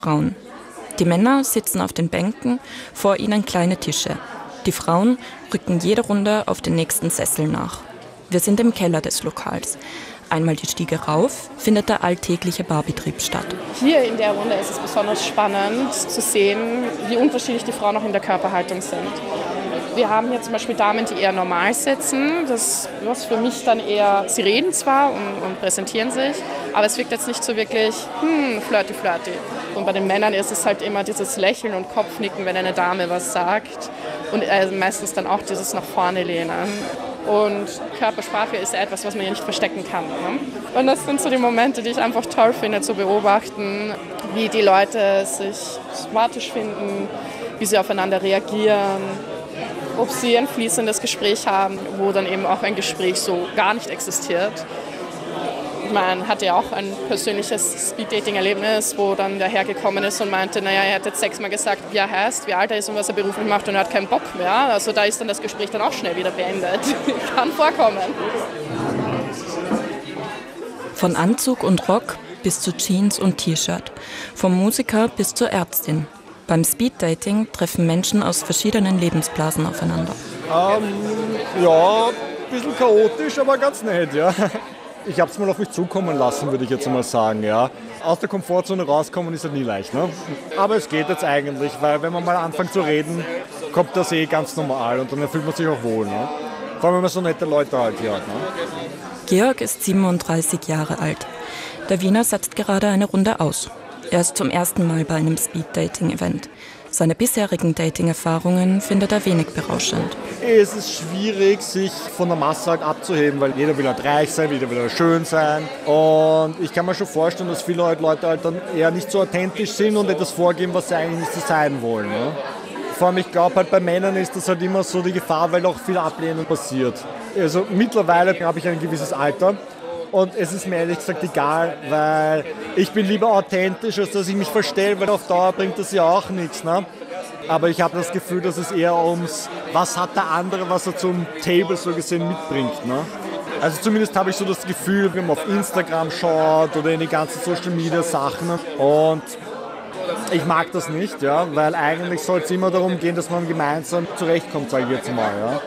Frauen. Die Männer sitzen auf den Bänken, vor ihnen kleine Tische. Die Frauen rücken jede Runde auf den nächsten Sessel nach. Wir sind im Keller des Lokals. Einmal die Stiege rauf, findet der alltägliche Barbetrieb statt. Hier in der Runde ist es besonders spannend zu sehen, wie unterschiedlich die Frauen auch in der Körperhaltung sind. Wir haben hier zum Beispiel Damen, die eher normal sitzen. Das was für mich dann eher, sie reden zwar und präsentieren sich, aber es wirkt jetzt nicht so wirklich flirty. Und bei den Männern ist es halt immer dieses Lächeln und Kopfnicken, wenn eine Dame was sagt. Und meistens dann auch dieses nach vorne lehnen. Und Körpersprache ist ja etwas, was man ja nicht verstecken kann. Ne? Und das sind so die Momente, die ich einfach toll finde, zu beobachten, wie die Leute sich sympathisch finden, wie sie aufeinander reagieren, ob sie ein fließendes Gespräch haben, wo dann eben auch ein Gespräch so gar nicht existiert. Man hatte ja auch ein persönliches Speed-Dating-Erlebnis, wo dann der Herr gekommen ist und meinte, naja, er hat jetzt 6-mal gesagt, wie er heißt, wie alt er ist und was er beruflich macht und er hat keinen Bock mehr. Also da ist dann das Gespräch dann auch schnell wieder beendet. Kann vorkommen. Von Anzug und Rock bis zu Jeans und T-Shirt. Vom Musiker bis zur Ärztin. Beim Speed-Dating treffen Menschen aus verschiedenen Lebensblasen aufeinander. Ja, ein bisschen chaotisch, aber ganz nett, ja. Ich habe es mal auf mich zukommen lassen, würde ich jetzt mal sagen, ja. Aus der Komfortzone rauskommen ist ja nie leicht, ne? Aber es geht jetzt eigentlich, weil wenn man mal anfängt zu reden, kommt das ganz normal und dann fühlt man sich auch wohl, ne? Vor allem, wenn man so nette Leute halt hier hat, ne? Georg ist 37 Jahre alt. Der Wiener setzt gerade eine Runde aus. Er ist zum ersten Mal bei einem Speed-Dating-Event. Seine bisherigen Dating-Erfahrungen findet er wenig berauschend. Es ist schwierig, sich von der Masse halt abzuheben, weil jeder will halt reich sein, jeder will halt schön sein. Und ich kann mir schon vorstellen, dass viele Leute halt dann eher nicht so authentisch sind und etwas vorgeben, was sie eigentlich nicht so sein wollen. Ne? Vor allem, ich glaube halt bei Männern ist das halt immer so die Gefahr, weil auch viel Ablehnung passiert. Also mittlerweile habe ich ein gewisses Alter. Und es ist mir ehrlich gesagt egal, weil ich bin lieber authentisch, als dass ich mich verstelle, weil auf Dauer bringt das ja auch nichts. Ne? Aber ich habe das Gefühl, dass es eher ums, was hat der andere, was er zum Table so gesehen mitbringt. Ne? Also zumindest habe ich so das Gefühl, wenn man auf Instagram schaut oder in die ganzen Social Media Sachen. Und ich mag das nicht, ja, weil eigentlich soll es immer darum gehen, dass man gemeinsam zurechtkommt, sage ich jetzt mal. Ja.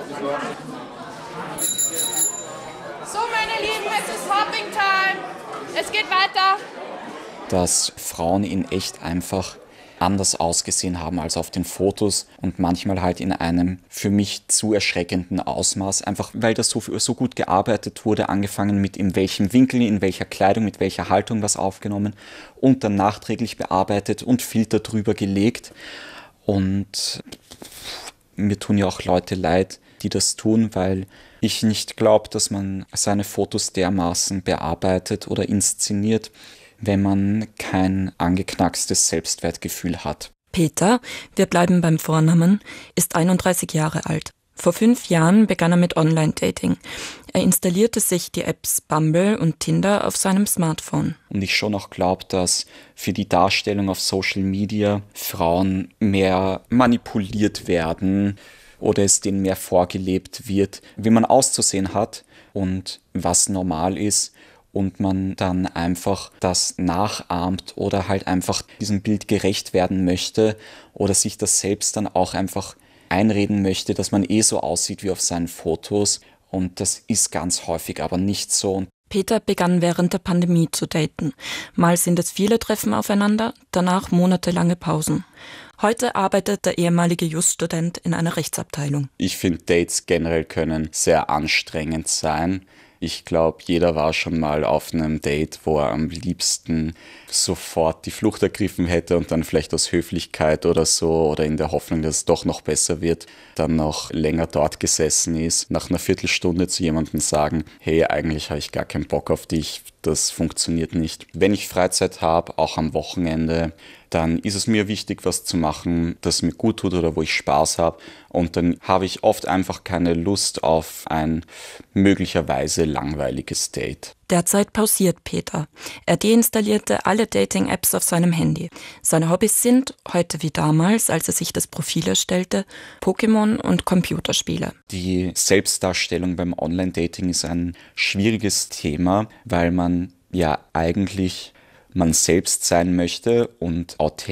Hopping Time. Es geht weiter. Dass Frauen in echt einfach anders ausgesehen haben als auf den Fotos und manchmal halt in einem für mich zu erschreckenden Ausmaß, einfach weil das so gut gearbeitet wurde, angefangen mit in welchem Winkel, in welcher Kleidung, mit welcher Haltung was aufgenommen und dann nachträglich bearbeitet und Filter drüber gelegt. Und mir tun ja auch Leute leid, die das tun, weil ich nicht glaube, dass man seine Fotos dermaßen bearbeitet oder inszeniert, wenn man kein angeknackstes Selbstwertgefühl hat. Peter, wir bleiben beim Vornamen, ist 31 Jahre alt. Vor 5 Jahren begann er mit Online-Dating. Er installierte sich die Apps Bumble und Tinder auf seinem Smartphone. Und ich schon auch glaube, dass für die Darstellung auf Social Media Frauen mehr manipuliert werden, oder es denen mehr vorgelebt wird, wie man auszusehen hat und was normal ist und man dann einfach das nachahmt oder halt einfach diesem Bild gerecht werden möchte oder sich das selbst dann auch einfach einreden möchte, dass man so aussieht wie auf seinen Fotos und das ist ganz häufig aber nicht so. Peter begann während der Pandemie zu daten. Mal sind es viele Treffen aufeinander, danach monatelange Pausen. Heute arbeitet der ehemalige Just-Student in einer Rechtsabteilung. Ich finde, Dates generell können sehr anstrengend sein. Ich glaube, jeder war schon mal auf einem Date, wo er am liebsten sofort die Flucht ergriffen hätte und dann vielleicht aus Höflichkeit oder so oder in der Hoffnung, dass es doch noch besser wird, dann noch länger dort gesessen ist, nach einer Viertelstunde zu jemandem sagen, hey, eigentlich habe ich gar keinen Bock auf dich, das funktioniert nicht. Wenn ich Freizeit habe, auch am Wochenende, dann ist es mir wichtig, was zu machen, das mir gut tut oder wo ich Spaß habe. Und dann habe ich oft einfach keine Lust auf ein möglicherweise langweiliges Date. Derzeit pausiert Peter. Er deinstallierte alle Dating-Apps auf seinem Handy. Seine Hobbys sind, heute wie damals, als er sich das Profil erstellte, Pokémon und Computerspiele. Die Selbstdarstellung beim Online-Dating ist ein schwieriges Thema, weil man ja eigentlich man selbst sein möchte und authentisch